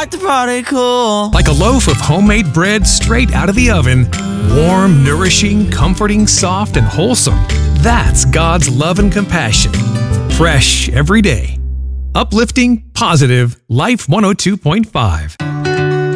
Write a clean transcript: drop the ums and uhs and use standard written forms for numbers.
like the party cool. Like a loaf of homemade bread straight out of the oven. Warm, nourishing, comforting, soft, and wholesome. That's God's love and compassion. Fresh every day. Uplifting, positive, Life 102.5.